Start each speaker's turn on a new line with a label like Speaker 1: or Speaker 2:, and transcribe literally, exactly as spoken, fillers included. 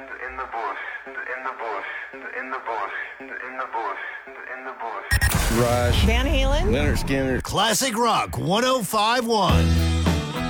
Speaker 1: in the bush, in the bush, in the bush, in the bush, in the bush.
Speaker 2: Rush.
Speaker 3: Van Halen.
Speaker 2: Leonard Skinner.
Speaker 4: Classic Rock one oh five point one.